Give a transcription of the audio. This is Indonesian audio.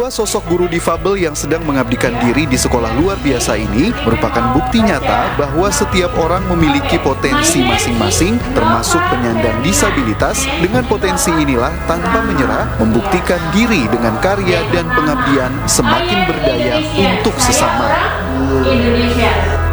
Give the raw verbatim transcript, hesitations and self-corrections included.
Dua sosok guru difabel yang sedang mengabdikan diri di sekolah luar biasa ini merupakan bukti nyata bahwa setiap orang memiliki potensi masing-masing, termasuk penyandang disabilitas. Dengan potensi inilah, tanpa menyerah, membuktikan diri dengan karya dan pengabdian semakin berdaya untuk sesama. Indonesia.